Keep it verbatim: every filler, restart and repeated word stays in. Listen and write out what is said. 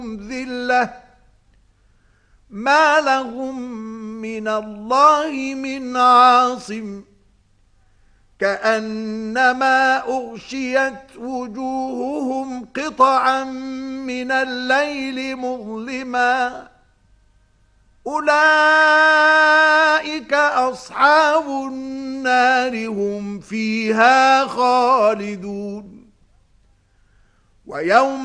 ذلة ما لهم من الله من عاصم كأنما أغشيت وجوههم قطعا من الليل مظلما أولئك أصحاب النار هم فيها خالدون. ويوم